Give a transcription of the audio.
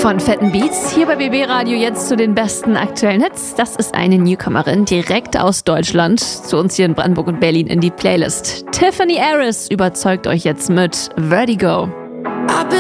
Von fetten Beats hier bei BB Radio jetzt zu den besten aktuellen Hits. Das ist eine Newcomerin direkt aus Deutschland zu uns hier in Brandenburg und Berlin in die Playlist. Tiffany Harris überzeugt euch jetzt mit Vertigo.